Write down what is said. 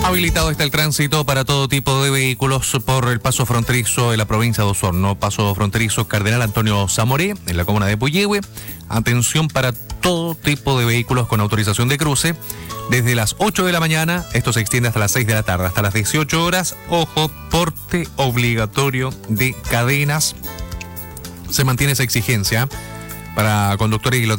Habilitado está el tránsito para todo tipo de vehículos por el paso fronterizo de la provincia de Osorno. Paso fronterizo Cardenal Antonio Zamoré, en la comuna de Puyehue. Atención para todo tipo de vehículos con autorización de cruce. Desde las 8 de la mañana, esto se extiende hasta las 6 de la tarde, hasta las 18 horas. Ojo, porte obligatorio de cadenas. Se mantiene esa exigencia para conductores y